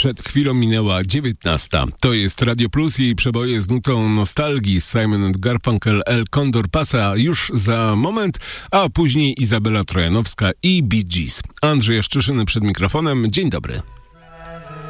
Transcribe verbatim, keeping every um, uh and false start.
Przed chwilą minęła dziewiętnasta. To jest Radio Plus i przeboje z nutą nostalgii. Simon and Garfunkel, El Condor Pasa już za moment, a później Izabela Trojanowska i Bee Gees. Andrzej Jaszczyszyny przed mikrofonem. Dzień dobry.